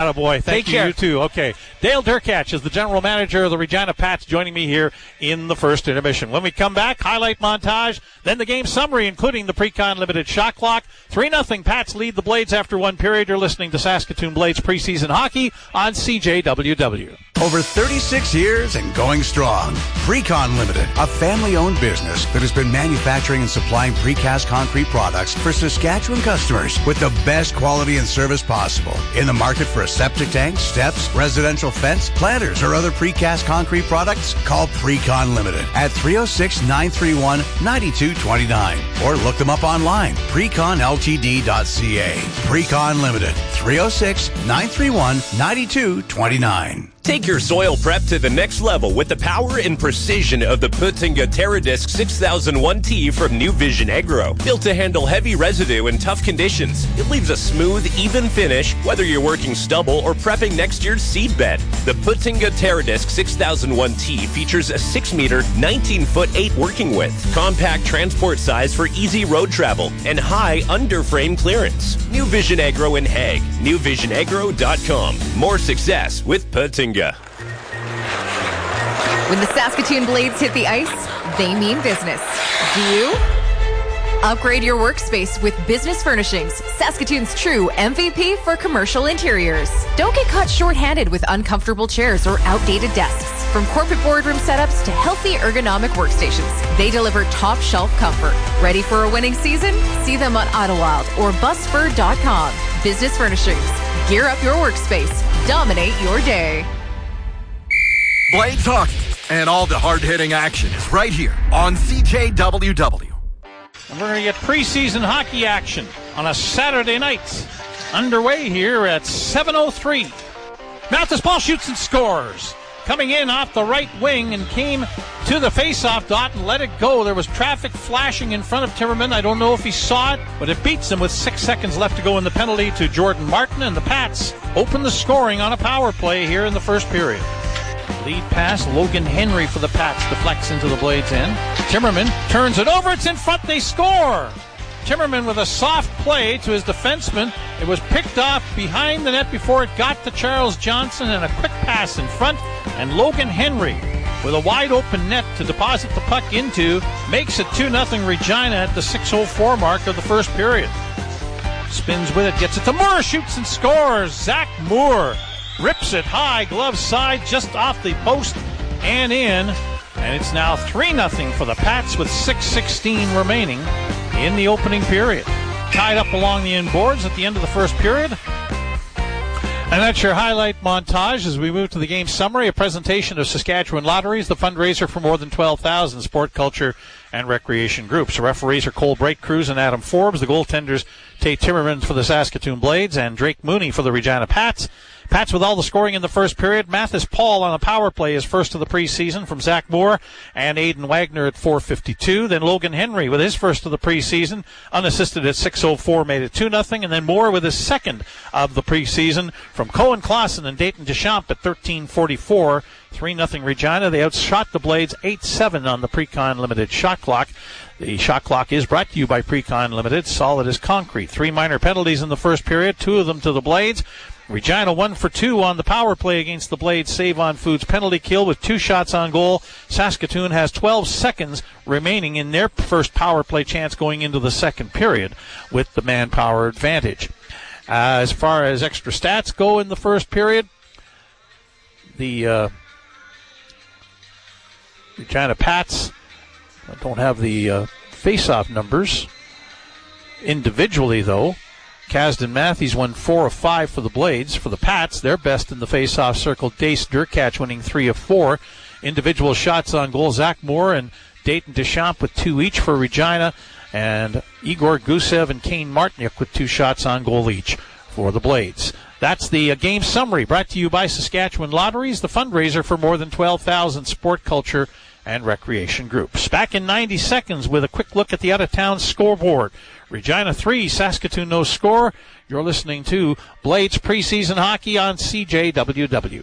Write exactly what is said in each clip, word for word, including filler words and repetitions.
Attaboy. Thank Take you. care. You too. Okay. Dale Derkach is the general manager of the Regina Pats, joining me here in the first intermission. When we come back, highlight montage, then the game summary, including the Precon Limited shot clock. three nothing Pats lead the Blades after one period. You're listening to Saskatoon Blades preseason hockey on C J W W. Over thirty-six years and going strong. Precon Limited, a family-owned business that has been manufacturing and supplying precast concrete products for Saskatchewan customers with the best quality and service possible. In the market for a septic tank, steps, residential fence, planters, or other precast concrete products? Call Precon Limited at three oh six, nine three one, nine two two nine or look them up online, precon l t d dot c a. Precon Limited, three oh six, nine three one, nine two two nine. Take your soil prep to the next level with the power and precision of the Puttinga Terradisc six thousand one T from New Vision Agro. Built to handle heavy residue in tough conditions, it leaves a smooth, even finish, whether you're working stubble or prepping next year's seed bed. The Puttinga Terradisc six thousand one T features a six meter, nineteen foot eight working width, compact transport size for easy road travel, and high under-frame clearance. New Vision Agro in Hague. new vision agro dot com. More success with Puttinga. When the Saskatoon Blades hit the ice, they mean business. Do you? Upgrade your workspace with Business Furnishings, Saskatoon's true M V P for commercial interiors. Don't get caught short-handed with uncomfortable chairs or outdated desks. From corporate boardroom setups to healthy ergonomic workstations, they deliver top shelf comfort. Ready for a winning season? See them on Idlewild or busfur dot com. Business Furnishings. Gear up your workspace. Dominate your day. Blades hockey and all the hard-hitting action is right here on C J W W. And we're going to get preseason hockey action on a Saturday night. Underway here at seven oh three. Mathis Paul shoots and scores. Coming in off the right wing and came to the face-off dot and let it go. There was traffic flashing in front of Timmerman. I don't know if he saw it, but it beats him with six seconds left to go in the penalty to Jordan Martin, and the Pats open the scoring on a power play here in the first period. Lead pass, Logan Henry for the Pats, deflects into the Blades' end. Timmerman turns it over, it's in front, they score! Timmerman with a soft play to his defenseman. It was picked off behind the net before it got to Charles Johnson, and a quick pass in front, and Logan Henry with a wide open net to deposit the puck into makes it two nothing Regina at the six oh four mark of the first period. Spins with it, gets it to Moore, shoots and scores. Zach Moore rips it high, glove side, just off the post and in. And it's now three nothing for the Pats with six sixteen remaining in the opening period. Tied up along the end boards at the end of the first period. And that's your highlight montage as we move to the game summary, a presentation of Saskatchewan Lotteries, the fundraiser for more than twelve thousand sport, culture, and recreation groups. The referees are Cole Bright Cruz and Adam Forbes. The goaltenders, Tate Timmerman for the Saskatoon Blades and Drake Mooney for the Regina Pats. Pats with all the scoring in the first period. Mathis Paul on a power play is first of the preseason from Zach Moore and Aiden Wagner at four fifty-two. Then Logan Henry with his first of the preseason, unassisted at six oh four, made it two nothing. And then Moore with his second of the preseason from Cohen Clausen and Dayton Deschamps at thirteen forty-four. three nothing Regina. They outshot the Blades eight seven on the Precon Limited shot clock. The shot clock is brought to you by Precon Limited, solid as concrete. Three minor penalties in the first period, two of them to the Blades. Regina one for two on the power play against the Blades Save on Foods penalty kill with two shots on goal. Saskatoon has twelve seconds remaining in their first power play chance going into the second period with the manpower advantage. Uh, as far as extra stats go in the first period, the uh, Regina Pats don't have the uh, face-off numbers individually, though. Kasdan Matthews won four of five for the Blades. For the Pats, their best in the face-off circle, Dace Derkach winning three of four. Individual shots on goal, Zach Moore and Dayton Deschamps with two each for Regina, and Igor Gusev and Kane Martiniuk with two shots on goal each for the Blades. That's the uh, game summary brought to you by Saskatchewan Lotteries, the fundraiser for more than twelve thousand sport, culture, and recreation groups. Back in ninety seconds with a quick look at the out-of-town scoreboard. Regina three, Saskatoon no score. You're listening to Blades preseason hockey on C J W W.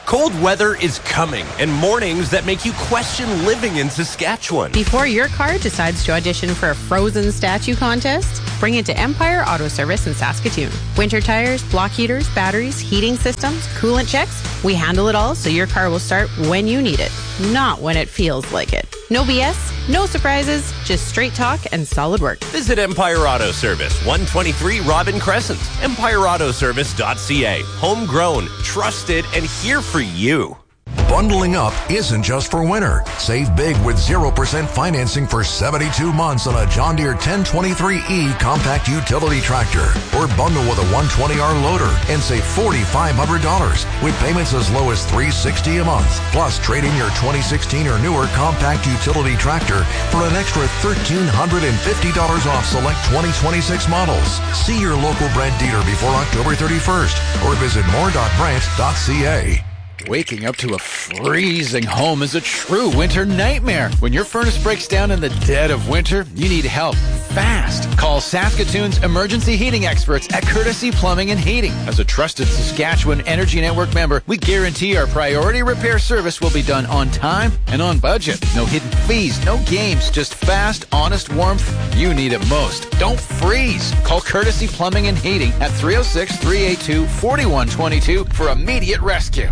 Cold weather is coming, and mornings that make you question living in Saskatchewan. Before your car decides to audition for a Frozen statue contest, bring it to Empire Auto Service in Saskatoon. Winter tires, block heaters, batteries, heating systems, coolant checks. We handle it all so your car will start when you need it, not when it feels like it. No B S, no surprises, just straight talk and solid work. Visit Empire Auto Service, one twenty-three Robin Crescent. empire auto service dot c a. Homegrown, trusted, and here for you. Bundling up isn't just for winter. Save big with zero percent financing for seventy-two months on a John Deere ten twenty-three E compact utility tractor. Or bundle with a one twenty R loader and save four thousand five hundred dollars with payments as low as three hundred sixty dollars a month. Plus, trade in your twenty sixteen or newer compact utility tractor for an extra one thousand three hundred fifty dollars off select twenty twenty-six models. See your local Brent dealer before October thirty-first or visit more dot brent dot c a. Waking up to a freezing home is a true winter nightmare. When your furnace breaks down in the dead of winter, you need help fast. Call Saskatoon's emergency heating experts at Courtesy Plumbing and Heating. As a trusted Saskatchewan Energy Network member, we guarantee our priority repair service will be done on time and on budget. No hidden fees, no games, just fast, honest warmth you need it most. Don't freeze. Call Courtesy Plumbing and Heating at three oh six, three eight two, four one two two for immediate rescue.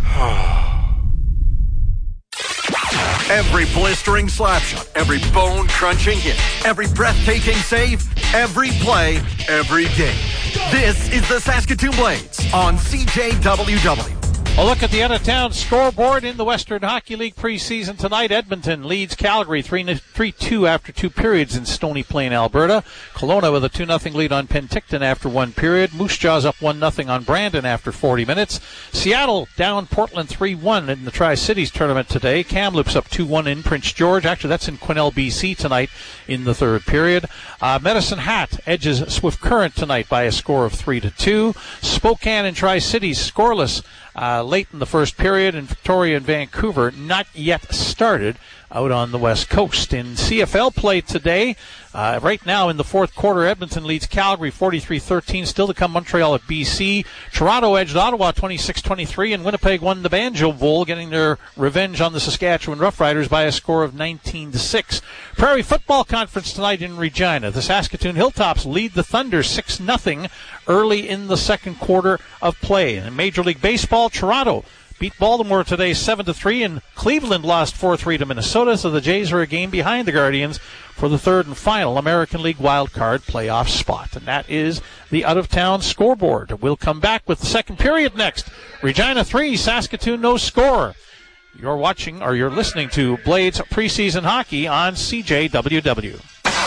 Every blistering slap shot, every bone-crunching hit, every breathtaking save, every play, every game. This is the Saskatoon Blades on C J W W. A look at the out-of-town scoreboard in the Western Hockey League preseason tonight. Edmonton leads Calgary three two after two periods in Stony Plain, Alberta. Kelowna with a two nothing lead on Penticton after one period. Moose Jaws up one nothing on Brandon after forty minutes. Seattle down Portland three one in the Tri-Cities tournament today. Kamloops up two one in Prince George. Actually, that's in Quesnel, B C tonight in the third period. Uh, Medicine Hat edges Swift Current tonight by a score of three to two. Spokane and Tri-Cities scoreless Uh, late in the first period, and Victoria and Vancouver not yet started out on the West Coast. In C F L play today, uh, right now in the fourth quarter, Edmonton leads Calgary forty-three thirteen. Still to come, Montreal at B C. Toronto edged Ottawa twenty-six twenty-three, and Winnipeg won the Banjo Bowl, getting their revenge on the Saskatchewan Roughriders by a score of nineteen to six. Prairie Football Conference tonight in Regina. The Saskatoon Hilltops lead the Thunder six nothing early in the second quarter of play. And in Major League Baseball, Toronto beat Baltimore today seven to three, and Cleveland lost four three to Minnesota, so the Jays are a game behind the Guardians for the third and final American League Wild Card playoff spot. And that is the out-of-town scoreboard. We'll come back with the second period next. Regina three, Saskatoon no score. You're watching, or you're listening to Blades preseason hockey on C J W W.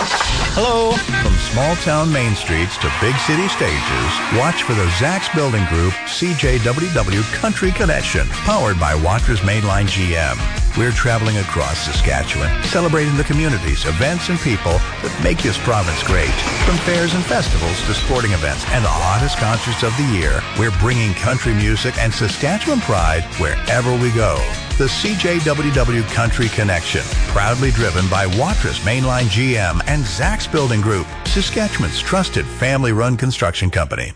Hello. From small-town main streets to big city stages, watch for the Zach's Building Group C J W W Country Connection, powered by Watra's Mainline G M. We're traveling across Saskatchewan, celebrating the communities, events, and people that make this province great. From fairs and festivals to sporting events and the hottest concerts of the year, we're bringing country music and Saskatchewan pride wherever we go. The C J W W Country Connection, proudly driven by Watra's Mainline G M and Zach's Building Group, Saskatchewan's trusted family-run construction company.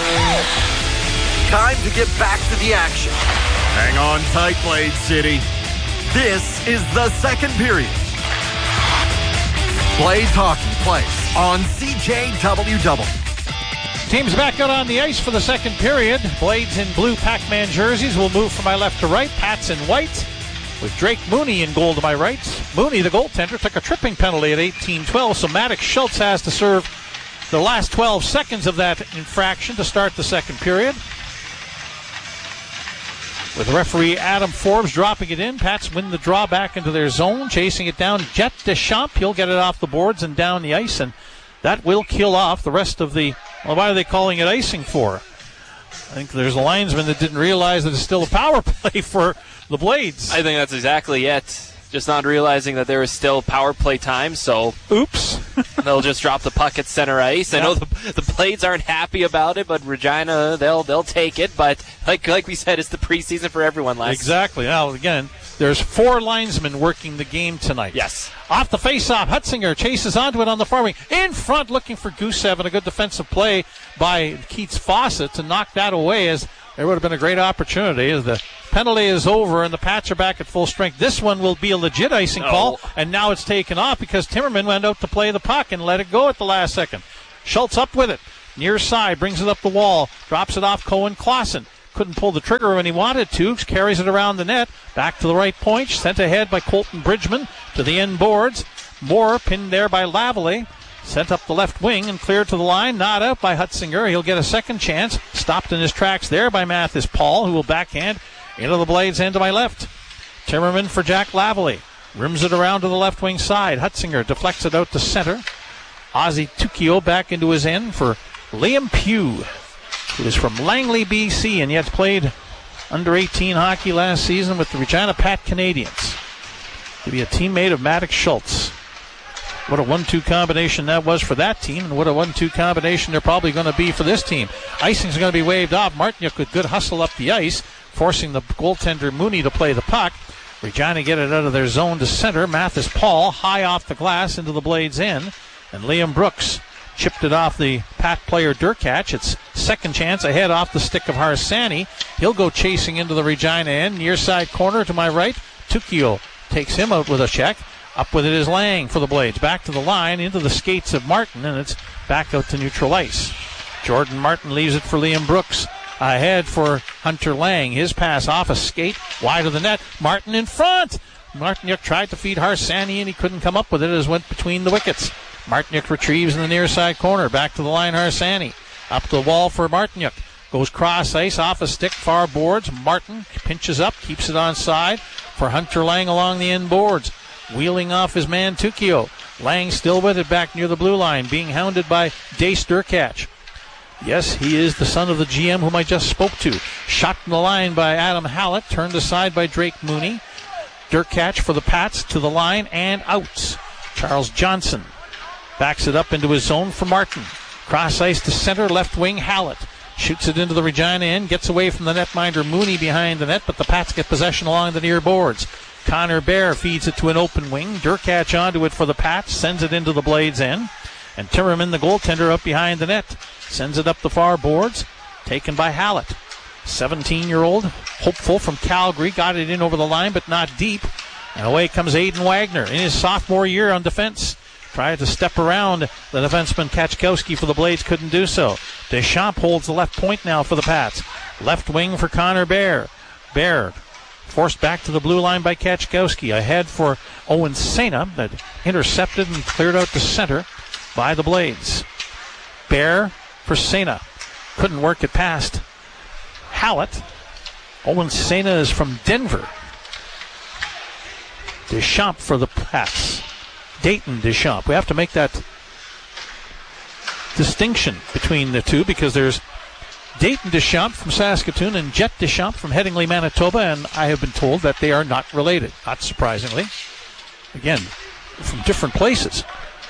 Time to get back to the action. Hang on tight, Blade City. This is the second period. Blades Hockey plays on C J W W. Teams back out on the ice for the second period. Blades in blue Pac-Man jerseys will move from my left to right. Pats in white, with Drake Mooney in goal to my right. Mooney, the goaltender, took a tripping penalty at eighteen twelve, so Maddox Schultz has to serve the last twelve seconds of that infraction to start the second period. With referee Adam Forbes dropping it in, Pats win the draw back into their zone, chasing it down. Jet Deschamps, he'll get it off the boards and down the ice, and that will kill off the rest of the... Well, why are they calling it icing for? I think there's a linesman that didn't realize that it's still a power play for the Blades. I think that's exactly it. Just not realizing that there is still power play time, so... Oops. They'll just drop the puck at center ice. I know the, the Blades aren't happy about it, but Regina, they'll they'll take it. But like like we said, it's the preseason for everyone, Les. Exactly. Now, again, there's four linesmen working the game tonight. Yes. Off the faceoff, Hutzinger chases onto it on the far wing. In front, looking for Gusev, and a good defensive play by Keats Fawcett to knock that away, as there would have been a great opportunity as the Penalty is over, and the Pats are back at full strength. This one will be a legit icing No. call, and now it's taken off because Timmerman went out to play the puck and let it go at the last second. Schultz up with it. Near side, brings it up the wall, drops it off Cohen Clausen. Couldn't pull the trigger when he wanted to, carries it around the net, back to the right point, sent ahead by Colton Bridgman to the end boards. Moore pinned there by Lavalley. Sent up the left wing and cleared to the line. Not out by Hutzinger. He'll get a second chance. Stopped in his tracks there by Mathis Paul, who will backhand into the Blades end to my left. Timmerman for Jack Lavalley. Rims it around to the left wing side. Hutzinger deflects it out to center. Ozzie Tukio back into his end for Liam Pugh, who is from Langley, B C, and yet played under eighteen hockey last season with the Regina Pat Canadians. To be a teammate of Maddox Schultz. What a one two combination that was for that team, and what a one two combination they're probably going to be for this team. Icing's going to be waved off. Martinyuk with good hustle up the ice, forcing the goaltender Mooney to play the puck. Regina get it out of their zone to center. Mathis Paul high off the glass into the Blades end, and Liam Brooks chipped it off the Pat player Durkach. It's second chance ahead off the stick of Harsani. He'll go chasing into the Regina end. Near side corner to my right. Tukio takes him out with a check. Up with it is Lang for the Blades. Back to the line, into the skates of Martin, and it's back out to neutral ice. Jordan Martin leaves it for Liam Brooks. Ahead for Hunter Lang. His pass off a skate, wide of the net. Martin in front. Martinyuk tried to feed Harsani, and he couldn't come up with it as it went between the wickets. Martinyuk retrieves in the near side corner. Back to the line, Harsani. Up the wall for Martinyuk. Goes cross ice, off a stick, far boards. Martin pinches up, keeps it on side for Hunter Lang along the end boards. Wheeling off his man Tukio. Lang still with it back near the blue line, being hounded by Dace Durkach. Yes, he is the son of the G M whom I just spoke to. Shot from the line by Adam Hallett, turned aside by Drake Mooney. Durkach for the Pats to the line and out. Charles Johnson backs it up into his zone for Martin. Cross ice to center, left wing Hallett. Shoots it into the Regina end, gets away from the netminder Mooney behind the net, but the Pats get possession along the near boards. Connor Bear feeds it to an open wing. Durkach onto it for the Pats, sends it into the Blades end. And Timmerman, the goaltender, up behind the net. Sends it up the far boards, taken by Hallett. seventeen-year-old, hopeful from Calgary, got it in over the line, but not deep. And away comes Aiden Wagner in his sophomore year on defense. Tried to step around the defenseman Kachkowski for the Blades, couldn't do so. Deschamps holds the left point now for the Pats. Left wing for Connor Bear. Bear forced back to the blue line by Kachkowski. Ahead for Owen Sena, that intercepted and cleared out to center by the Blades. Bear for Sena. Couldn't work it past Hallett. Owen Sena is from Denver. Deschamps for the Pats. Dayton Deschamps. We have to make that distinction between the two because there's Dayton Deschamps from Saskatoon and Jet Deschamps from Headingley, Manitoba, and I have been told that they are not related, not surprisingly. Again, from different places.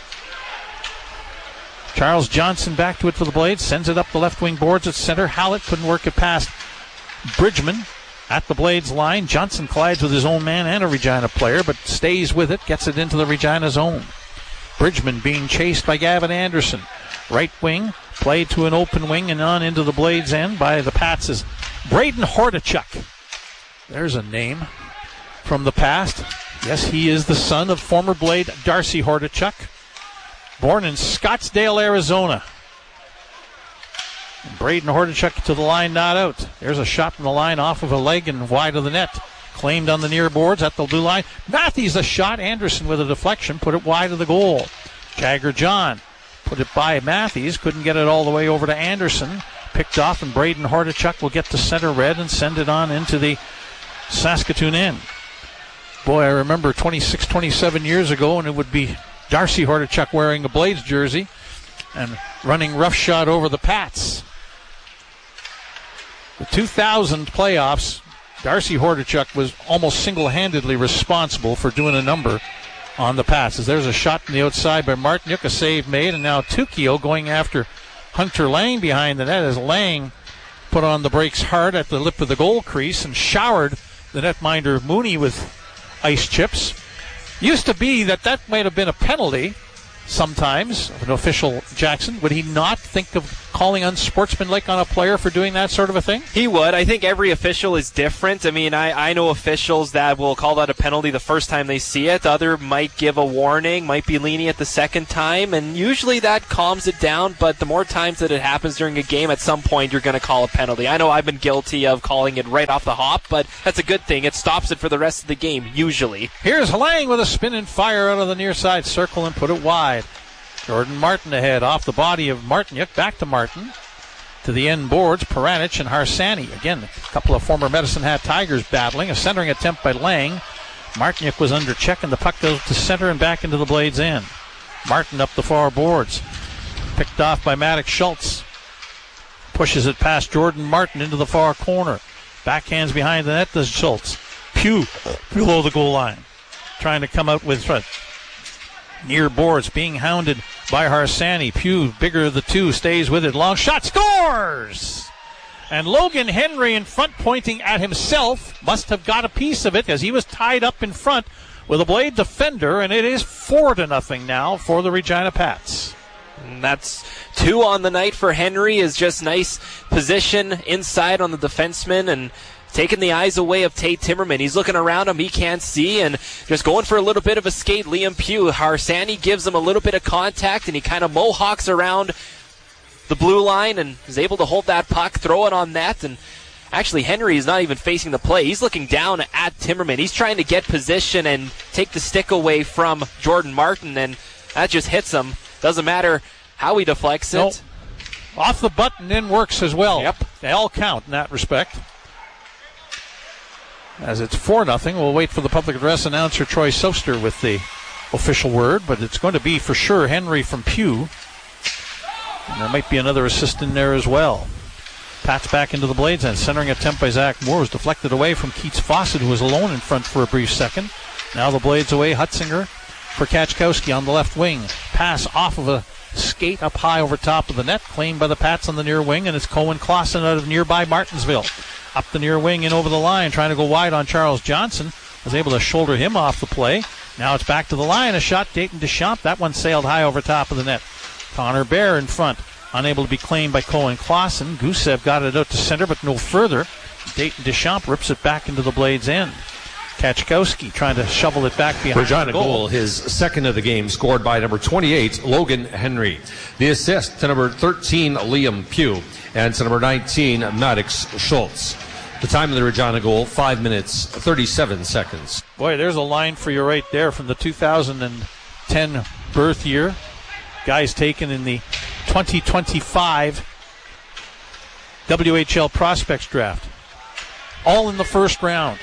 Charles Johnson back to it for the Blades, sends it up the left wing boards at center. Hallett couldn't work it past Bridgman at the Blades line. Johnson collides with his own man and a Regina player, but stays with it, gets it into the Regina zone. Bridgman being chased by Gavin Anderson. Right wing, played to an open wing and on into the Blades end by the Pats is Braden Hordachuk. There's a name from the past. Yes, he is the son of former Blade Darcy Hordachuk, born in Scottsdale, Arizona. And Braden Hordachuk to the line, not out. There's a shot from the line off of a leg and wide of the net. Claimed on the near boards at the blue line. Matthews a shot. Anderson with a deflection, put it wide of the goal. Jagger John put it by Matthews, couldn't get it all the way over to Anderson. Picked off, and Braden Hordachuk will get to center red and send it on into the Saskatoon end. Boy, I remember twenty-six, twenty-seven years ago, and it would be Darcy Hordachuk wearing a Blades jersey and running roughshod over the Pats. The two thousand playoffs, Darcy Hordachuk was almost single-handedly responsible for doing a number on the Pats. As there's a shot from the outside by Martinyuk, a save made, and now Tukio going after Hunter Lang behind the net as Lang put on the brakes hard at the lip of the goal crease and showered the netminder Mooney with ice chips. Used to be that that might have been a penalty sometimes, an official, Jackson, would he not think of calling unsportsmanlike on a player for doing that sort of a thing? He would. I think every official is different. I mean, I, I know officials that will call that a penalty the first time they see it. Other might give a warning, might be lenient the second time, and usually that calms it down, but the more times that it happens during a game, at some point you're going to call a penalty. I know I've been guilty of calling it right off the hop, but that's a good thing. It stops it for the rest of the game, usually. Here's Lang with a spin and fire out of the near side circle and put it wide. Jordan Martin ahead, off the body of Martinyuk, back to Martin. To the end boards, Peranich and Harsani. Again, a couple of former Medicine Hat Tigers battling. A centering attempt by Lang. Martinyuk was under check, and the puck goes to center and back into the Blades' end. Martin up the far boards. Picked off by Maddox Schultz. Pushes it past Jordan Martin into the far corner. Backhands behind the net to Schultz. Pugh below the goal line. Trying to come out with front. Near boards, being hounded by Harsani. Pugh, bigger of the two, stays with it. Long shot, scores! And Logan Henry in front, pointing at himself, must have got a piece of it as he was tied up in front with a Blade defender, and it is four to nothing now for the Regina Pats. And that's two on the night for Henry. Is just nice position inside on the defenseman and taking the eyes away of Tate Timmerman. He's looking around him, he can't see, and just going for a little bit of a skate. Liam Pugh, Harsani gives him a little bit of contact, and he kind of mohawks around the blue line and is able to hold that puck, throw it on net, and actually Henry is not even facing the play. He's looking down at Timmerman. He's trying to get position and take the stick away from Jordan Martin, and that just hits him. Doesn't matter how he deflects it. Nope. Off the button in works as well. Yep. They all count in that respect. As it's four nothing, we'll wait for the public address announcer Troy Soster with the official word, but it's going to be for sure Henry from Pugh. And there might be another assist in there as well. Pats back into the Blades end. Centering attempt by Zach Moore was deflected away from Keats Fawcett, who was alone in front for a brief second. Now the Blades away. Hutzinger for Kachkowski on the left wing. Pass off of a skate up high over top of the net. Claimed by the Pats on the near wing, and it's Cohen Clausen out of nearby Martinsville. Up the near wing and over the line, trying to go wide on Charles Johnson. Was able to shoulder him off the play. Now it's back to the line. A shot, Dayton Deschamps. That one sailed high over top of the net. Connor Bear in front. Unable to be claimed by Cohen Clausen. Gusev got it out to center, but no further. Dayton Deschamps rips it back into the Blades' end. Kachkowski trying to shovel it back behind Regina the goal. goal, his second of the game, scored by number twenty-eight, Logan Henry. The assist to number thirteen, Liam Pugh, and to number nineteen, Maddox Schultz. The time of the Regina goal, five minutes, thirty-seven seconds. Boy, there's a line for you right there from the two thousand ten birth year. Guys taken in the twenty twenty-five W H L Prospects Draft. All in the first round.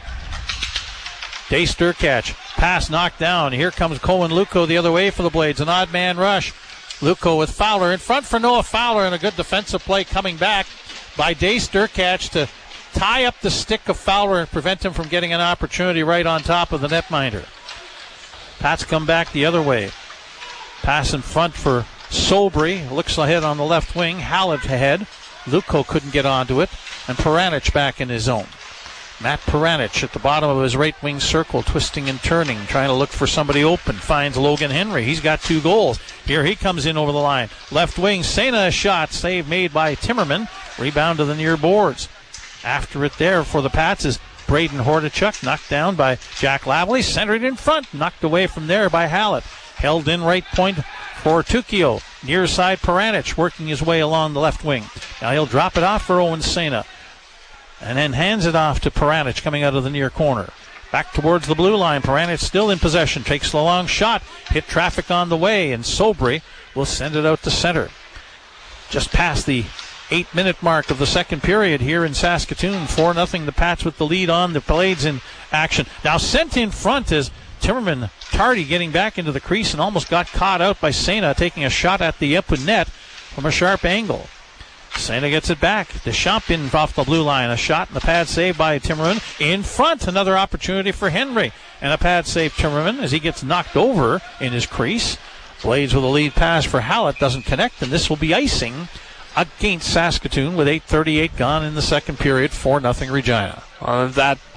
Day Sturkach. Pass knocked down. Here comes Cohen Luco the other way for the Blades. An odd man rush. Luco with Fowler in front for Noah Fowler, and a good defensive play coming back by Day Sturkach to tie up the stick of Fowler and prevent him from getting an opportunity right on top of the netminder. Pats come back the other way. Pass in front for Sobry. Looks ahead on the left wing. Hallett ahead. Luco couldn't get onto it. And Peranich back in his zone. Matt Peranich at the bottom of his right wing circle, twisting and turning, trying to look for somebody open. Finds Logan Henry. He's got two goals. Here he comes in over the line. Left wing, Sena a shot. Save made by Timmerman. Rebound to the near boards. After it there for the Pats is Braden Hordichuk, knocked down by Jack Lavely. Centered in front. Knocked away from there by Hallett. Held in right point for Tukio. Near side Peranich working his way along the left wing. Now he'll drop it off for Owen Sena. And then hands it off to Peranich coming out of the near corner. Back towards the blue line. Peranich still in possession. Takes the long shot. Hit traffic on the way. And Sobry will send it out to center. Just past the eight-minute mark of the second period here in Saskatoon. four nothing the Pats with the lead on. The Blades in action. Now sent in front is Timmerman Tardy getting back into the crease and almost got caught out by Sena taking a shot at the open net from a sharp angle. Sena gets it back. Deschamps in off the blue line. A shot and the pad save by Timmerman. In front, another opportunity for Henry. And a pad save Timmerman as he gets knocked over in his crease. Blades with a lead pass for Hallett. Doesn't connect, and this will be icing against Saskatoon with eight thirty-eight gone in the second period. four nothing Regina. Uh, that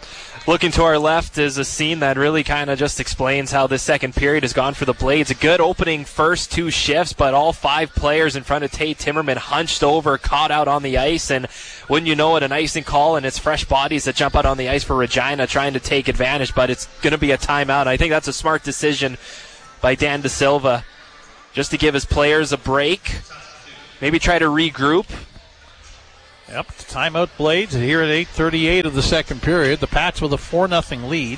Looking to our left is a scene that really kind of just explains how this second period has gone for the Blades. A good opening first two shifts, but all five players in front of Tate Timmerman hunched over, caught out on the ice, and wouldn't you know it, an icing call, and it's fresh bodies that jump out on the ice for Regina trying to take advantage, but it's going to be a timeout. I think that's a smart decision by Dan De Silva, just to give his players a break, maybe try to regroup. Yep, timeout Blades here at eight thirty-eight of the second period. The Pats with a four nothing lead.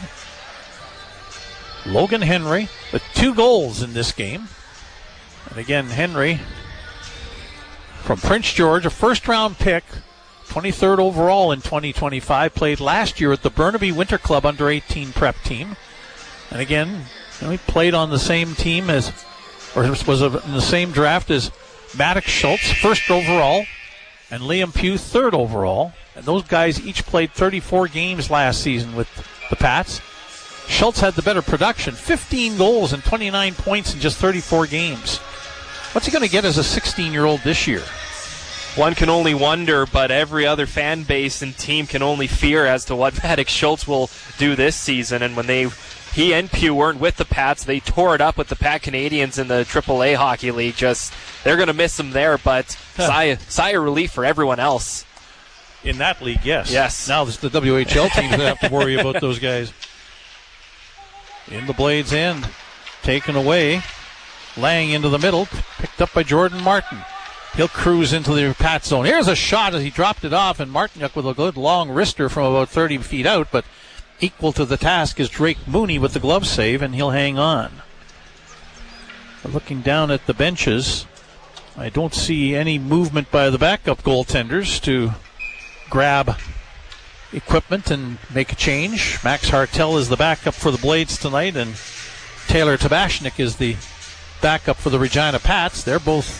Logan Henry with two goals in this game. And again, Henry from Prince George, a first-round pick, twenty-third overall in twenty twenty-five, played last year at the Burnaby Winter Club under eighteen prep team. And again, you know, he played on the same team as, or was in the same draft as Maddox Schultz, first overall, and Liam Pugh, third overall. And those guys each played thirty-four games last season with the Pats. Schultz had the better production, fifteen goals and twenty-nine points in just thirty-four games. What's he going to get as a sixteen-year-old this year? One can only wonder, but every other fan base and team can only fear as to what Maddox Schultz will do this season. And when they, he and Pugh weren't with the Pats, they tore it up with the Pat Canadians in the triple A Hockey League. Just, they're going to miss him there, but sigh, sigh of relief for everyone else. In that league, yes. Yes. Now the W H L team's going to have to worry about those guys. In the Blades' end, taken away, laying into the middle, picked up by Jordan Martin. He'll cruise into the Pat zone. Here's a shot as he dropped it off, and Martinyuk with a good long wrister from about thirty feet out, but equal to the task is Drake Mooney with the glove save, and he'll hang on. Looking down at the benches, I don't see any movement by the backup goaltenders to grab equipment and make a change. Max Hartel is the backup for the Blades tonight, and Taylor Tabashnik is the backup for the Regina Pats. They're both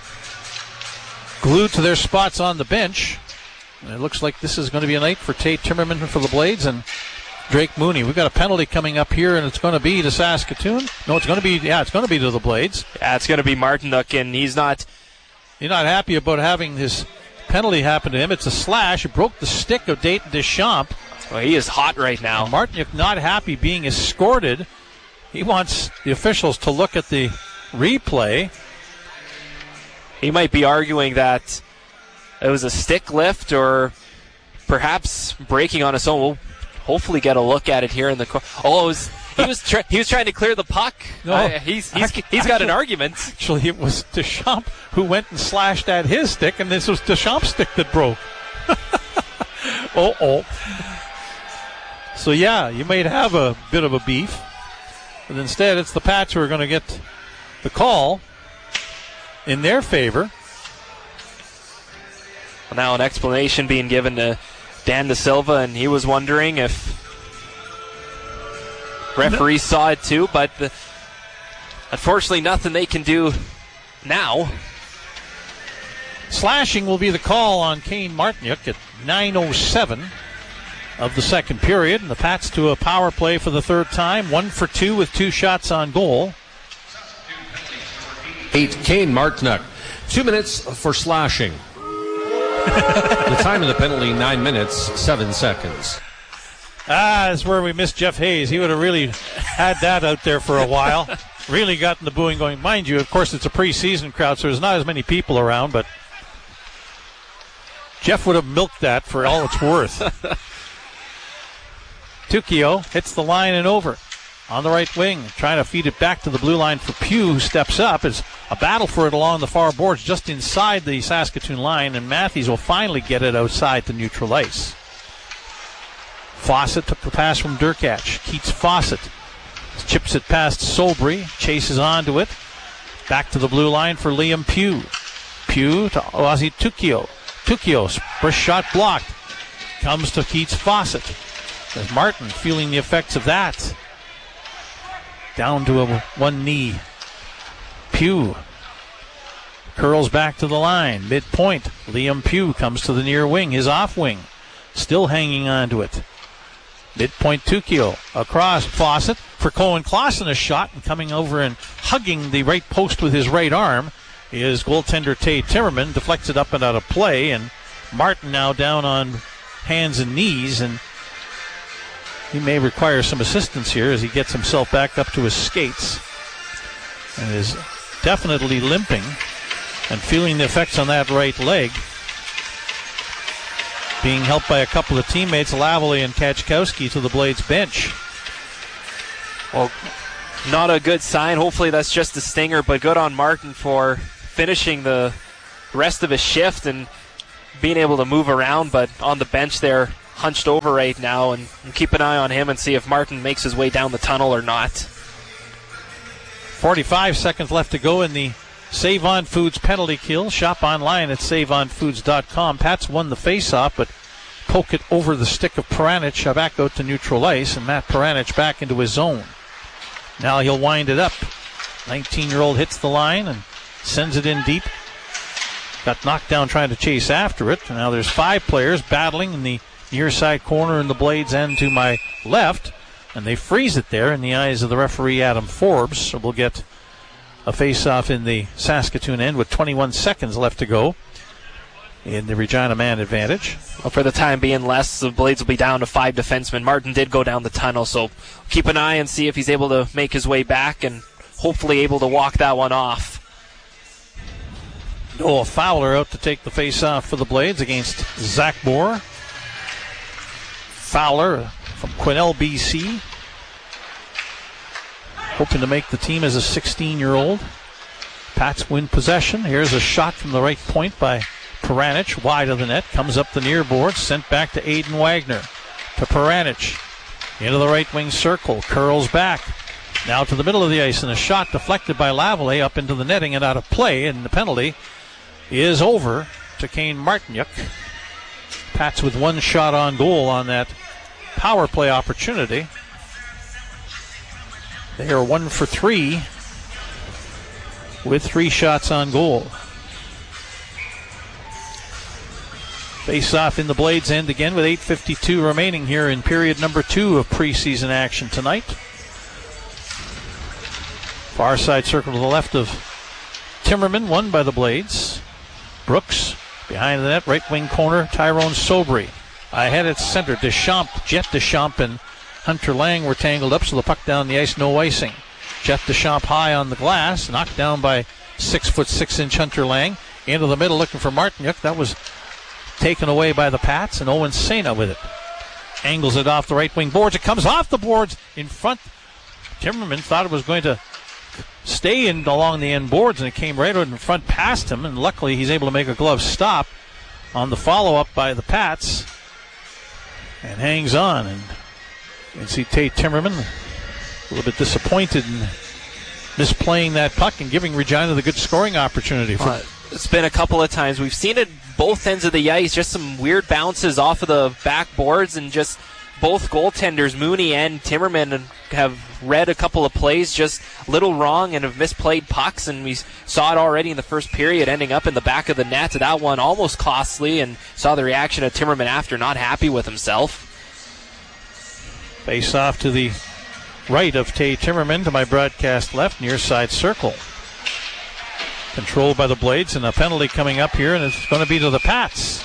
glued to their spots on the bench. And it looks like this is going to be a night for Tate Timmerman for the Blades and Drake Mooney. We've got a penalty coming up here, and it's going to be to Saskatoon. No, it's going to be, yeah, it's going to be to the Blades. Yeah, it's going to be Martinyuk, and he's not... He's not happy about having this penalty happen to him. It's a slash. It broke the stick of Dayton Deschamps. Well, he is hot right now. And Martinyuk not happy being escorted. He wants the officials to look at the replay. He might be arguing that it was a stick lift or perhaps breaking on his own. We'll hopefully get a look at it here in the corner. Oh, it was, he was tra- he was trying to clear the puck. No, uh, he's he's actually, he's got an argument. Actually, it was Deschamps who went and slashed at his stick, and this was Deschamps' stick that broke. oh, oh. So yeah, you might have a bit of a beef, but instead it's the Pats who are going to get the call in their favor. Well, now an explanation being given to Dan De Silva, and he was wondering if referees saw it too, but the, unfortunately nothing they can do now. Slashing will be the call on Kane Martinyuk at nine oh seven of the second period, and the Pats to a power play for the third time, one for two with two shots on goal. Eight, Kane Martinyuk. Two minutes for slashing. The time of the penalty, nine minutes, seven seconds. Ah, that's where we missed Jeff Hayes. He would have really had that out there for a while. Really gotten the booing going. Mind you, of course, it's a preseason crowd, so there's not as many people around, but Jeff would have milked that for all it's worth. Tukio hits the line and over. On the right wing, trying to feed it back to the blue line for Pugh, who steps up. It's a battle for it along the far boards, just inside the Saskatoon line, and Matthews will finally get it outside the neutral ice. Fawcett took the pass from Durkach. Keats Fawcett chips it past Sobry, chases onto it. Back to the blue line for Liam Pugh. Pugh to Ozzy Tukio. Tukio, first shot blocked. Comes to Keats Fawcett. There's Martin feeling the effects of that. Down to a one knee. Pugh curls back to the line. Midpoint. Liam Pugh comes to the near wing. His off wing. Still hanging on to it. Midpoint Tukio. Across Fawcett for Cohen Clausen. A shot and coming over and hugging the right post with his right arm is goaltender Tate Timmerman. Deflects it up and out of play. And Martin now down on hands and knees. And he may require some assistance here as he gets himself back up to his skates and is definitely limping and feeling the effects on that right leg. Being helped by a couple of teammates, Lavalley and Kachkowski, to the Blades bench. Well, not a good sign. Hopefully that's just a stinger, but good on Martin for finishing the rest of his shift and being able to move around, but on the bench there, hunched over right now, and, and keep an eye on him and see if Martin makes his way down the tunnel or not. forty-five seconds left to go in the Save On Foods penalty kill. Shop online at save on foods dot com. Pats won the face-off, but poke it over the stick of Peranich back out to neutral ice, and Matt Peranich back into his zone. Now he'll wind it up. nineteen-year-old hits the line and sends it in deep. Got knocked down trying to chase after it. Now there's five players battling in the near side corner in the Blades end to my left, and they freeze it there in the eyes of the referee, Adam Forbes. So we'll get a face-off in the Saskatoon end with twenty-one seconds left to go in the Regina man advantage. Well, for the time being, less, the Blades will be down to five defensemen. Martin did go down the tunnel, so keep an eye and see if he's able to make his way back and hopefully able to walk that one off. Noah Fowler out to take the face-off for the Blades against Zach Moore. Fowler from Quesnel, B C, hoping to make the team as a sixteen-year-old. Pats win possession. Here's a shot from the right point by Peranich, wide of the net, comes up the near board, sent back to Aiden Wagner. To Peranich, into the right wing circle, curls back. Now to the middle of the ice, and a shot deflected by Lavalley up into the netting and out of play, and the penalty is over to Kane Martinyuk. Pats with one shot on goal on that power play opportunity. They are one for three with three shots on goal. Face off in the Blades end again with eight fifty-two remaining here in period number two of preseason action tonight. Far side circle to the left of Timmerman, won by the Blades. Brooks behind the net, right wing corner, Tyrone Sobry. Ahead at center, Deschamps, Jet Deschamps and Hunter Lang were tangled up, so the puck down the ice, no icing. Jet Deschamps high on the glass, knocked down by six foot six inch Hunter Lang. Into the middle looking for Martinyuk. That was taken away by the Pats, and Owen Sena with it. Angles it off the right wing boards. It comes off the boards in front. Timmerman thought it was going to stay in along the end boards, and it came right out in front past him, and luckily he's able to make a glove stop on the follow-up by the Pats and hangs on. And you can see Tate Timmerman a little bit disappointed in misplaying that puck and giving Regina the good scoring opportunity. For uh, it's been a couple of times. We've seen it both ends of the ice, just some weird bounces off of the backboards, and just both goaltenders, Mooney and Timmerman, have read a couple of plays just a little wrong and have misplayed pucks, and we saw it already in the first period, ending up in the back of the net. That one almost costly, and saw the reaction of Timmerman after, not happy with himself. Face off to the right of Tay Timmerman, to my broadcast left, near side circle. Controlled by the Blades, and a penalty coming up here, and it's going to be to the Pats.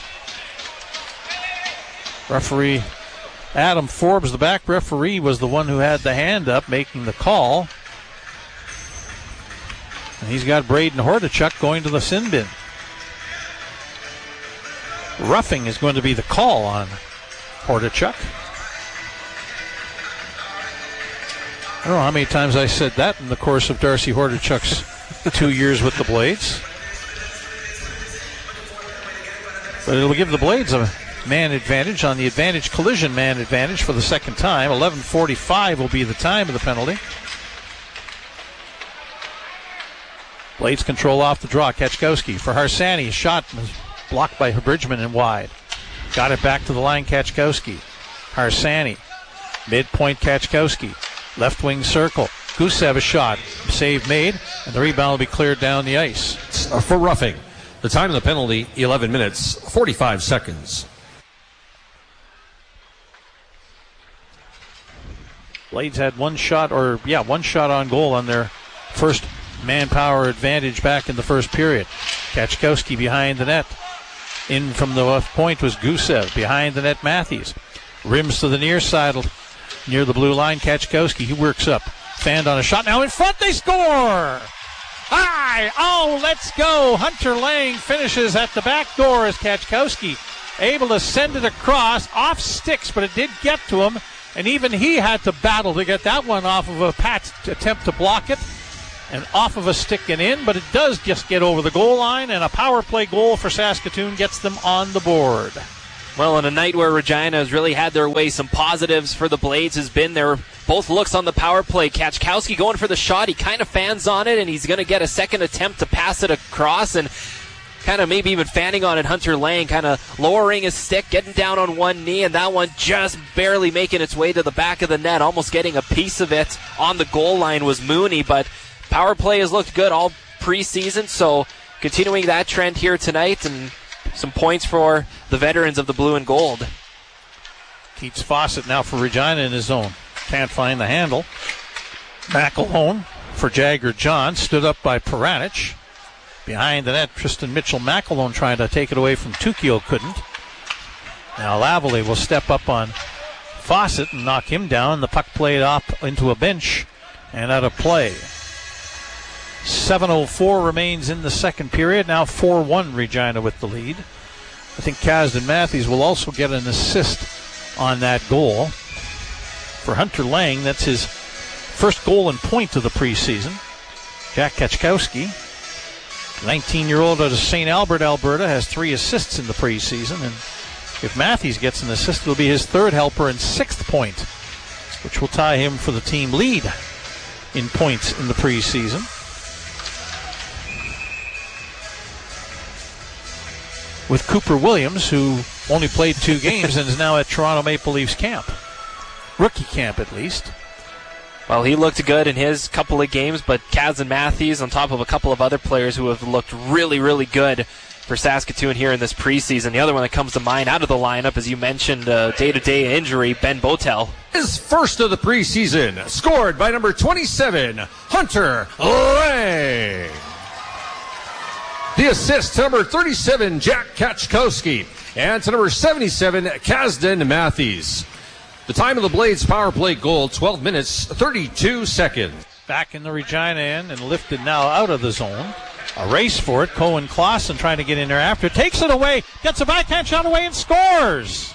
Referee Adam Forbes, the back referee, was the one who had the hand up making the call. And he's got Braden Hordichuk going to the sin bin. Roughing is going to be the call on Hordichuk. I don't know how many times I said that in the course of Darcy Hordichuk's two years with the Blades. But it'll give the Blades a man advantage on the advantage collision man advantage for the second time. eleven forty-five will be the time of the penalty. Blades control off the draw. Kachkowski for Harsani. Shot was blocked by Bridgman and wide. Got it back to the line, Kachkowski. Harsani. Midpoint Kachkowski. Left wing circle. Gusev a shot. Save made, and the rebound will be cleared down the ice. For roughing. The time of the penalty, eleven minutes, forty-five seconds. Blades had one shot, or yeah, one shot on goal on their first manpower advantage back in the first period. Kachkowski behind the net. In from the left point was Gusev. Behind the net, Matthews. Rims to the near side near the blue line. Kachkowski, he works up. Fanned on a shot. Now in front, they score! Hi! Oh, let's go! Hunter Lang finishes at the back door as Kachkowski able to send it across, off sticks, but it did get to him, and even he had to battle to get that one off of a Pat's attempt to block it, and off of a stick and in, but it does just get over the goal line, and a power play goal for Saskatoon gets them on the board. Well, on a night where Regina has really had their way, some positives for the Blades has been their both looks on the power play. Kachkowski going for the shot. He kind of fans on it, and he's going to get a second attempt to pass it across, and kind of maybe even fanning on it. Hunter Lang kind of lowering his stick, getting down on one knee, and that one just barely making its way to the back of the net, almost getting a piece of it on the goal line was Mooney, but power play has looked good all preseason, so continuing that trend here tonight, and some points for the veterans of the blue and gold. Keats Fawcett now for Regina in his zone. Can't find the handle. McElhone for Jagger John. Stood up by Peranich. Behind the net, Tristan Mitchell McElhone trying to take it away from Tukio. Couldn't. Now Lavallee will step up on Fawcett and knock him down. The puck played up into a bench and out of play. seven oh four remains in the second period. Now four one Regina with the lead. I think Kasdan Matthews will also get an assist on that goal. For Hunter Lang, that's his first goal and point of the preseason. Jack Kachkowski, nineteen-year-old out of Saint Albert, Alberta, has three assists in the preseason. And if Matthews gets an assist, it'll be his third helper and sixth point, which will tie him for the team lead in points in the preseason. With Cooper Williams, who only played two games and is now at Toronto Maple Leafs camp. Rookie camp, at least. Well, he looked good in his couple of games, but Kasdan Matthews, on top of a couple of other players who have looked really, really good for Saskatoon here in this preseason. The other one that comes to mind out of the lineup, as you mentioned, uh, day-to-day injury, Ben Botel. His first of the preseason, scored by number twenty-seven, Hunter Lang. The assist to number thirty-seven, Jack Kachkowski. And to number seventy-seven, Kasdan Matthews. The time of the Blades power play goal, twelve minutes, thirty-two seconds. Back in the Regina end and lifted now out of the zone. A race for it. Cohen Clausen trying to get in there after. Takes it away. Gets a backhand shot away and scores.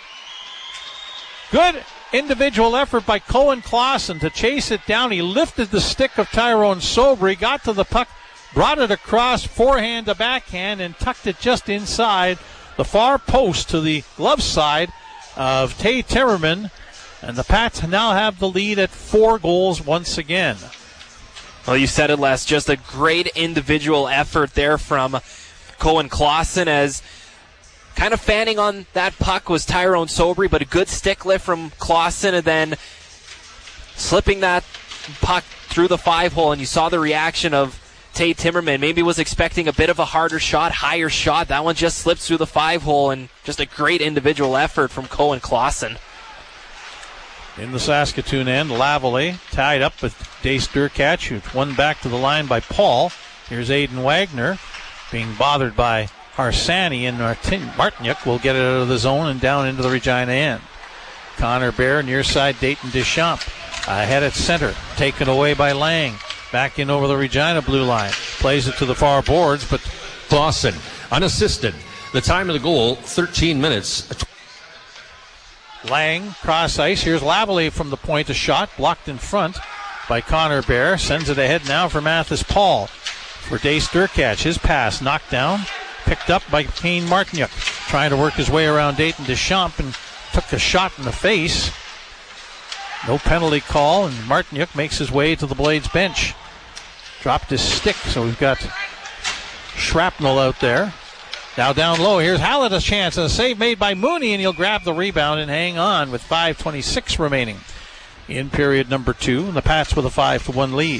Good individual effort by Cohen Clausen to chase it down. He lifted the stick of Tyrone Sobry, got to the puck, brought it across, forehand to backhand, and tucked it just inside the far post to the glove side of Tay Timmerman. And the Pats now have the lead at four goals once again. Well, you said it, Les. Just a great individual effort there from Cohen Clausen, as kind of fanning on that puck was Tyrone Sobry, but a good stick lift from Clausen, and then slipping that puck through the five hole, and you saw the reaction of Tay Timmerman. Maybe was expecting a bit of a harder shot, higher shot. That one just slips through the five hole, and just a great individual effort from Cohen Clausen. In the Saskatoon end, Lavallee tied up with Dace Durkach, who's won back to the line by Paul. Here's Aiden Wagner being bothered by Harsani, and Martin- Martiniuk will get it out of the zone and down into the Regina end. Connor Bear, near side, Dayton Deschamps. Ahead at center, taken away by Lang. Back in over the Regina blue line. Plays it to the far boards, but Clausen, unassisted. The time of the goal, thirteen minutes. Lang, cross ice. Here's Lavallee from the point. A shot blocked in front by Connor Bear. Sends it ahead now for Mathis Paul. For Dace Durkach. His pass knocked down. Picked up by Kane Martiniuk. Trying to work his way around Dayton Deschamps and took a shot in the face. No penalty call, and Martiniuk makes his way to the Blades bench. Dropped his stick, so we've got shrapnel out there. Now down low, here's Hallett, a chance, and a save made by Mooney, and he'll grab the rebound and hang on with five twenty-six remaining in period number two, and the Pats with a five to one lead.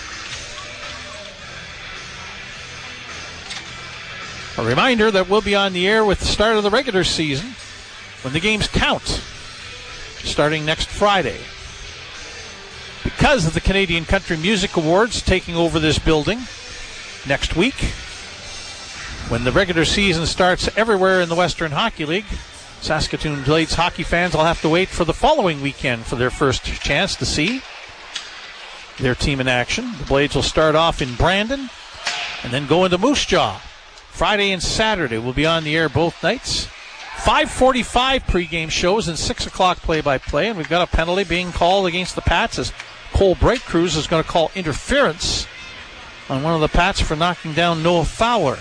A reminder that we'll be on the air with the start of the regular season when the games count, starting next Friday. Because of the Canadian Country Music Awards taking over this building next week, when the regular season starts everywhere in the Western Hockey League, Saskatoon Blades hockey fans will have to wait for the following weekend for their first chance to see their team in action. The Blades will start off in Brandon and then go into Moose Jaw. Friday and Saturday will be on the air both nights. five forty-five pregame shows and six o'clock play-by-play, and we've got a penalty being called against the Pats as Cole Breakcrews is going to call interference on one of the Pats for knocking down Noah Fowler.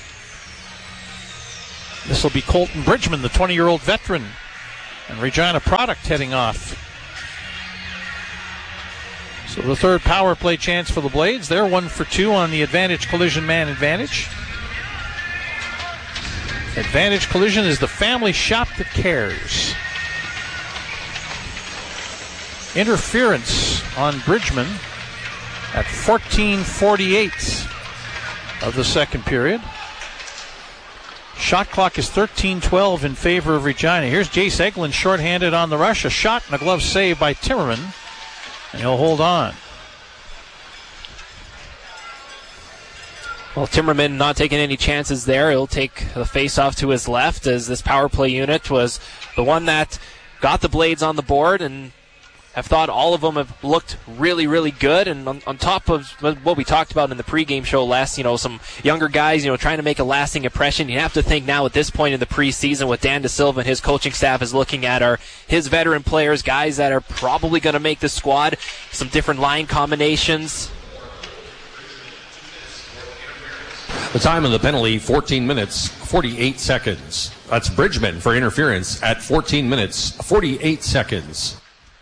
This will be Colton Bridgman, the twenty-year-old veteran, and Regina Product heading off. So the third power play chance for the Blades. They're one for two on the Advantage Collision Man Advantage. Advantage Collision is the family shop that cares. Interference on Bridgman at fourteen forty-eight of the second period. Shot clock is thirteen twelve in favor of Regina. Here's Jace Eglin shorthanded on the rush. A shot and a glove save by Timmerman, and he'll hold on. Well, Timmerman not taking any chances there. He'll take the face-off to his left, as this power play unit was the one that got the Blades on the board, and I've thought all of them have looked really, really good. And on, on top of what we talked about in the pregame show last, you know, some younger guys, you know, trying to make a lasting impression. You have to think now at this point in the preseason, what Dan DeSilva and his coaching staff is looking at are his veteran players, guys that are probably going to make the squad, some different line combinations. The time of the penalty, fourteen minutes, forty-eight seconds. That's Bridgman for interference at fourteen minutes, forty-eight seconds.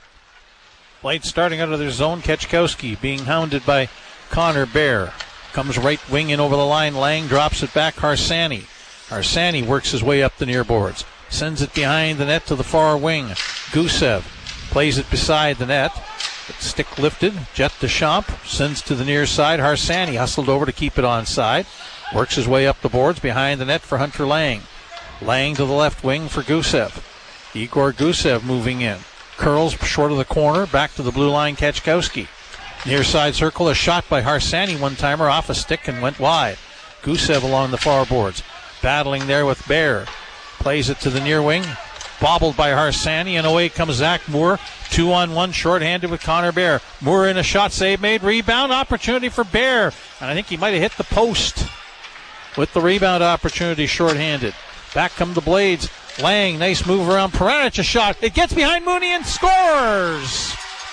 Blades starting out of their zone. Ketchkowski being hounded by Connor Bear. Comes right wing in over the line. Lang drops it back. Harsani. Harsani works his way up the near boards. Sends it behind the net to the far wing. Gusev plays it beside the net. Stick lifted. Jet Deschamps sends to the near side. Harsani hustled over to keep it onside. Works his way up the boards behind the net for Hunter Lang. Lang to the left wing for Gusev. Igor Gusev moving in. Curls short of the corner, back to the blue line, Ketchkowski. Near side circle, a shot by Harsani, one-timer off a stick and went wide. Gusev along the far boards, battling there with Bear. Plays it to the near wing, bobbled by Harsani, and away comes Zach Moore. Two on one, shorthanded with Connor Bear. Moore in a shot save made, rebound opportunity for Bear. And I think he might have hit the post with the rebound opportunity shorthanded. Back come the Blades. Lang, nice move around Peranich, a shot. It gets behind Mooney and scores!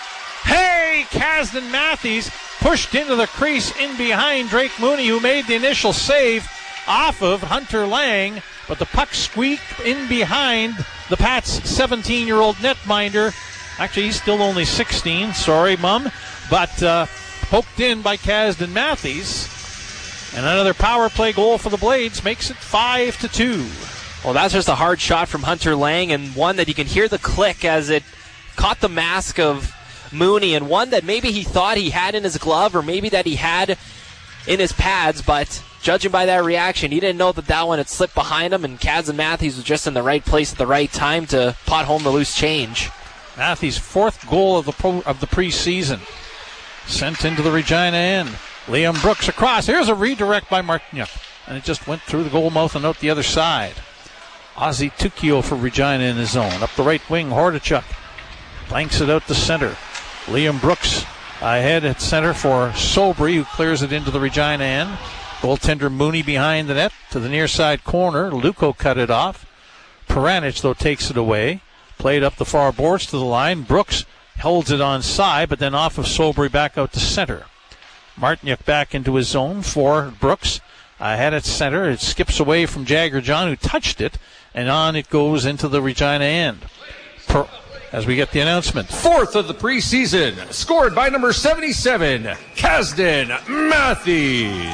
Hey, Kasdan Matthews pushed into the crease in behind Drake Mooney, who made the initial save off of Hunter Lang, but the puck squeaked in behind the Pats' seventeen-year-old netminder. Actually, he's still only sixteen, sorry, Mum, but uh, poked in by Kasdan Matthews. And another power play goal for the Blades makes it five to two. Well, that's just a hard shot from Hunter Lang, and one that you can hear the click as it caught the mask of Mooney, and one that maybe he thought he had in his glove or maybe that he had in his pads, but judging by that reaction, he didn't know that that one had slipped behind him, and Kasdan Matthews was just in the right place at the right time to pot home the loose change. Matthews' fourth goal of the pro, of the preseason. Sent into the Regina end. Liam Brooks across. Here's a redirect by Martiniuk, and it just went through the goal mouth and out the other side. Ozzy Tukio for Regina in his zone. Up the right wing, Hordachuk blanks it out to center. Liam Brooks ahead at center for Sobry, who clears it into the Regina end. Goaltender Mooney behind the net to the near side corner. Luco cut it off. Peranich, though, takes it away. Played up the far boards to the line. Brooks holds it on side, but then off of Sobry back out to center. Martiniuk back into his zone for Brooks. Ahead at center. It skips away from Jagger John, who touched it, and on it goes into the Regina end. Per- as we get the announcement. Fourth of the preseason, scored by number seventy-seven, Kasdan Matthews.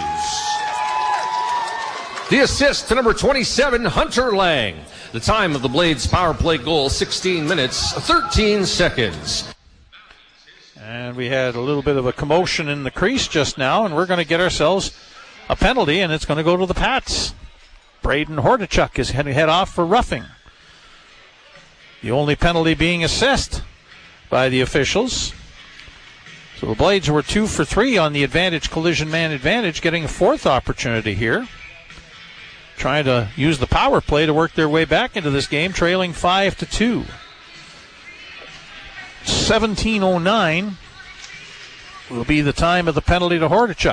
The assist to number twenty-seven, Hunter Lang. The time of the Blades' power play goal, sixteen minutes, thirteen seconds. And we had a little bit of a commotion in the crease just now, and we're going to get ourselves a penalty, and it's going to go to the Pats. Braden Hordachuk is heading head off for roughing. The only penalty being assessed by the officials. So the Blades were two for three on the Advantage Collision Man Advantage, getting a fourth opportunity here. trying to use the power play to work their way back into this game, trailing five to two. seventeen oh nine will be the time of the penalty to Hordachuk.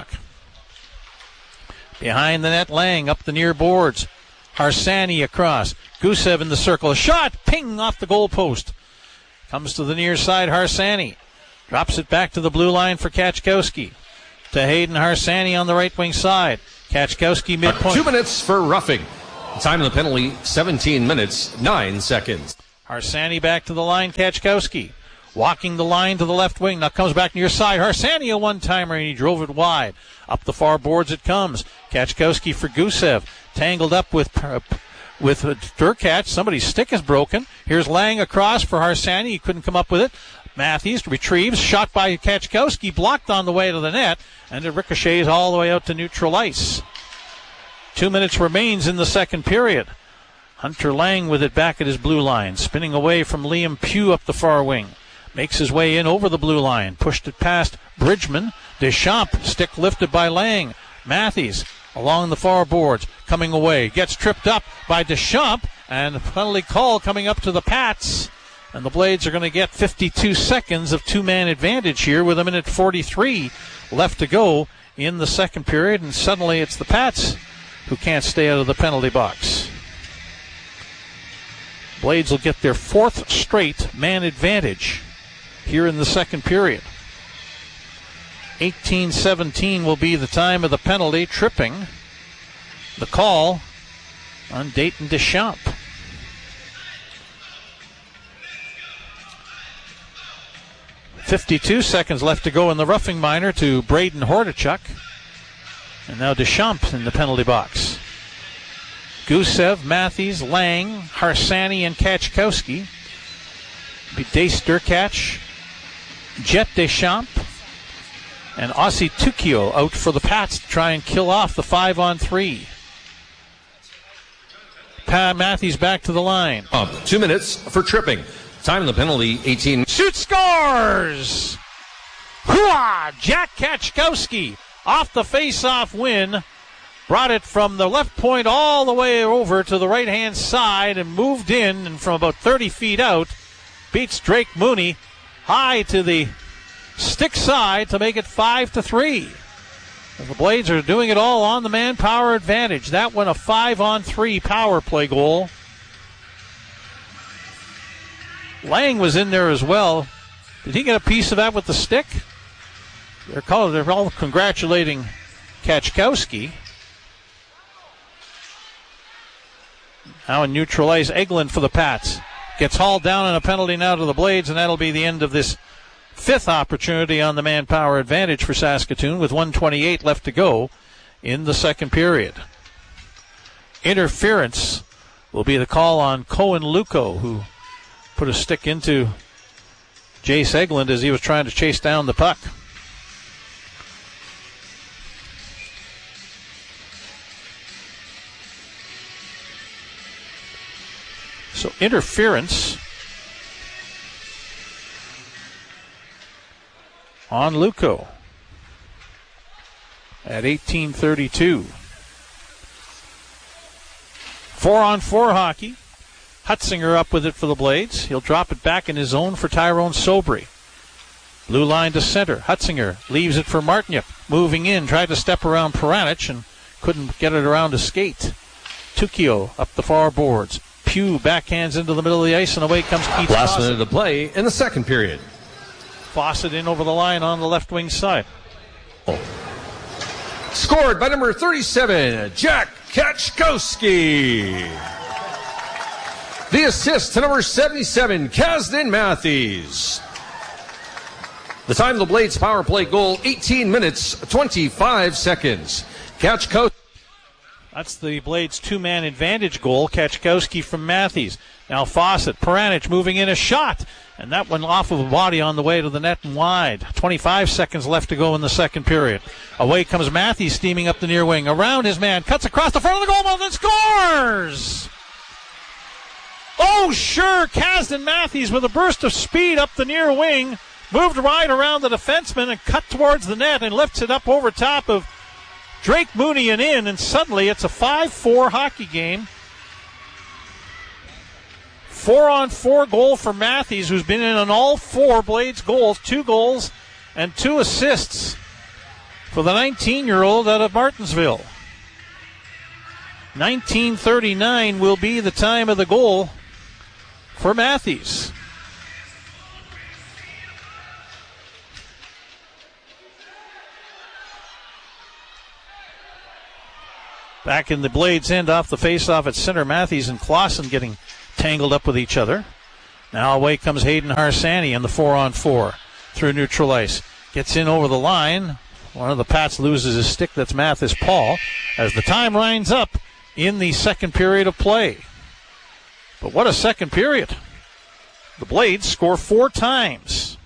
Behind the net, Lang up the near boards. Harsanyi across. Gusev in the circle. A shot, ping off the goal post. Comes to the near side, Harsanyi. Drops it back to the blue line for Kachkowski. To Hayden Harsanyi on the right wing side. Kachkowski midpoint. Two minutes for roughing. Time of the penalty, seventeen minutes, nine seconds. Harsanyi back to the line, Kachkowski. Walking the line to the left wing. Now comes back near side. Harsanyi a one-timer, and he drove it wide. Up the far boards it comes. Kachkowski for Gusev. Tangled up with uh, with uh, Derkach. Somebody's stick is broken. Here's Lang across for Harsanyi. He couldn't come up with it. Matthews retrieves. Shot by Kachkowski. Blocked on the way to the net. And it ricochets all the way out to neutral ice. Two minutes remains in the second period. Hunter Lang with it back at his blue line. Spinning away from Liam Pugh up the far wing. Makes his way in over the blue line. Pushed it past Bridgman. Deschamps. Stick lifted by Lang. Matthews along the far boards. Coming away. Gets tripped up by Deschamps. And a penalty call coming up to the Pats. And the Blades are going to get fifty-two seconds of two-man advantage here with a minute forty-three left to go in the second period. And suddenly it's the Pats who can't stay out of the penalty box. Blades will get their fourth straight man advantage here in the second period. eighteen seventeen will be the time of the penalty. Tripping. The call on Dayton Deschamps. fifty-two seconds left to go in the roughing minor to Braden Hordachuk. And now Deschamps in the penalty box. Gusev, Matthews, Lang, Harsanyi, and Kachkowski. Be Dace Derkach, Jet Deschamps, and Ossie Tukio out for the Pats to try and kill off the five on three. Pat Matthews back to the line. Up two minutes for tripping. Time of the penalty, eighteen. Shoot, scores! Hooah! Jack Kachkowski off the face-off win. Brought it from the left point all the way over to the right-hand side and moved in, and from about thirty feet out, beats Drake Mooney high to the stick side to make it five to three. The Blades are doing it all on the manpower advantage. That one a five on three power play goal. Lang was in there as well. Did he get a piece of that with the stick? They're calling, they're all congratulating Kachkowski. Now in neutral ice, Eglin for the Pats. Gets hauled down on a penalty now to the Blades, and that'll be the end of this fifth opportunity on the manpower advantage for Saskatoon with one twenty-eight left to go in the second period. Interference will be the call on Cohen Luco, who put a stick into Jace Eglin as he was trying to chase down the puck. So interference on Luco at eighteen thirty-two. Four on four hockey. Hutzinger up with it for the Blades. He'll drop it back in his zone for Tyrone Sobry. Blue line to center. Hutzinger leaves it for Martiniuk. Moving in, tried to step around Peranich and couldn't get it around to skate. Tukio up the far boards. Pugh backhands into the middle of the ice, and away comes Keith Last Fawcett. minute of play in the second period. Fawcett in over the line on the left wing side. Oh. Scored by number thirty-seven, Jack Kachkowski. The assist to number seventy-seven, Kasdan Matthews. The time of the Blades power play goal, eighteen minutes, twenty-five seconds. Kachkowski. That's the Blades' two-man advantage goal. Kachkowski from Matthews. Now Fawcett, Peranich moving in a shot. And that one off of a body on the way to the net and wide. twenty-five seconds left to go in the second period. Away comes Matthews steaming up the near wing. Around his man, cuts across the front of the goal mouth and scores! Oh, sure, Kasdan Matthews with a burst of speed up the near wing. Moved right around the defenseman and cut towards the net and lifts it up over top of Drake Mooney and in, and suddenly it's a five four hockey game. Four-on-four goal for Matthews, who's been in on all four Blades goals, two goals and two assists for the nineteen-year-old out of Martinsville. nineteen thirty-nine will be the time of the goal for Matthews. Back in the Blades end off the face-off at center, Matthews and Clausen getting tangled up with each other. Now away comes Hayden Harsani in the four-on-four through neutral ice. Gets in over the line. One of the Pats loses his stick. That's Mathis Paul as the time winds up in the second period of play. But what a second period. The Blades score four times.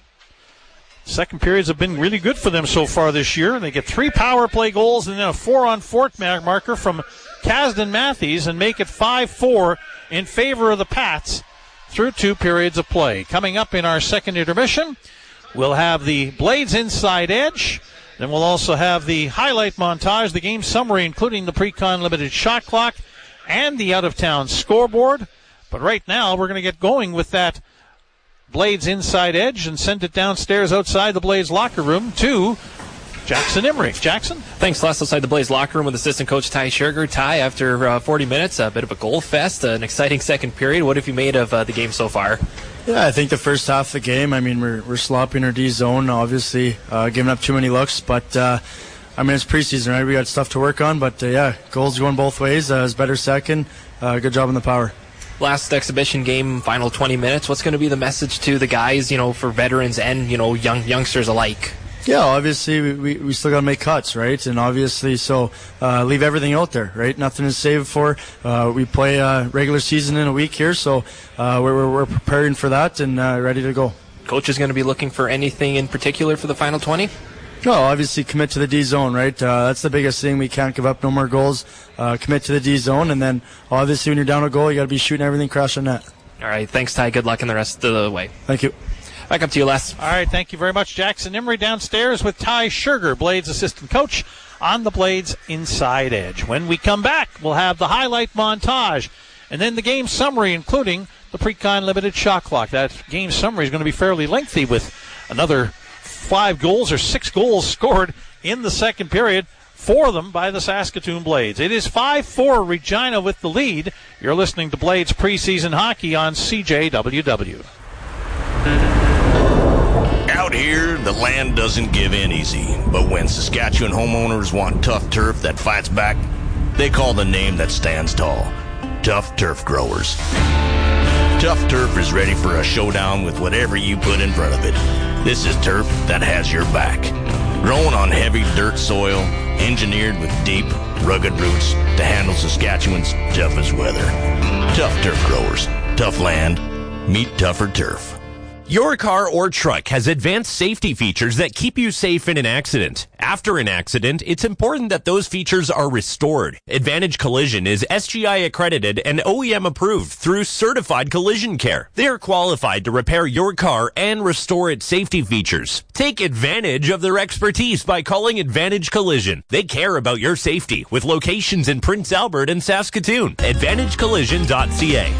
Second periods have been really good for them so far this year. They get three power play goals and then a four-on-four marker from Kasdan Matthews and make it five four in favor of the Pats through two periods of play. Coming up in our second intermission, we'll have the Blades Inside Edge. Then we'll also have the highlight montage, the game summary, including the Pre-Con Limited shot clock and the out-of-town scoreboard. But right now, we're going to get going with that Blades Inside Edge and send it downstairs outside the Blades locker room to Jackson Emery. Jackson? Thanks, Les. Outside the Blaze locker room with assistant coach Ty Scherger. Ty, after uh, forty minutes, a bit of a goal fest, uh, an exciting second period. What have you made of uh, the game so far? Yeah, I think the first half of the game, I mean, we're we're slopping our D zone, obviously, uh, giving up too many looks, but uh, I mean, it's preseason, right? We got stuff to work on, but uh, yeah, goals going both ways. Uh, it's better second. Uh, good job on the power. Last exhibition game, final twenty minutes. What's going to be the message to the guys, you know, for veterans and, you know, young youngsters alike? Yeah, obviously we, we, we still got to make cuts, right? And obviously, so uh, leave everything out there, right? Nothing to save for. Uh, we play a regular season in a week here, so uh, we're, we're preparing for that and uh, ready to go. Coach is going to be looking for anything in particular for the final twenty? No, obviously commit to the D zone, right? Uh, that's the biggest thing. We can't give up no more goals. Uh, commit to the D zone, and then obviously when you're down a goal, you got to be shooting everything across the net. All right, thanks, Ty. Good luck in the rest of the way. Thank you. Back up to you, Les. All right, thank you very much, Jackson Emery, downstairs with Ty Scherger, Blades assistant coach, on the Blades Inside Edge. When we come back, we'll have the highlight montage and then the game summary, including the Pre-Con Limited shot clock. That game summary is going to be fairly lengthy with another five goals or six goals scored in the second period, four of them by the Saskatoon Blades. It is five four Regina with the lead. You're listening to Blades preseason hockey on C J W W. Out here, the land doesn't give in easy, but when Saskatchewan homeowners want tough turf that fights back, they call the name that stands tall, Tough Turf Growers. Tough Turf is ready for a showdown with whatever you put in front of it. This is turf that has your back. Grown on heavy dirt soil, engineered with deep, rugged roots to handle Saskatchewan's toughest weather. Tough Turf Growers. Tough land. Meet tougher turf. Your car or truck has advanced safety features that keep you safe in an accident. After an accident, it's important that those features are restored. Advantage Collision is S G I accredited and O E M approved through Certified Collision Care. They are qualified to repair your car and restore its safety features. Take advantage of their expertise by calling Advantage Collision. They care about your safety with locations in Prince Albert and Saskatoon. advantage collision dot c a.